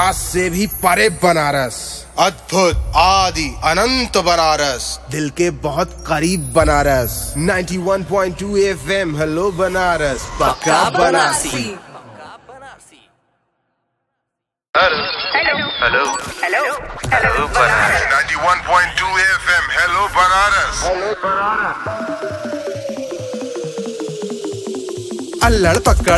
पचास से भी परे बनारस, अद्भुत आदि अनंत बनारस, दिल के बहुत करीब बनारस। 91.2 FM हेलो बनारस, पक्का Banarasi. Hello hello hello hello Banaras. 91.2 FM hello Banaras. अल्लड़ पकड़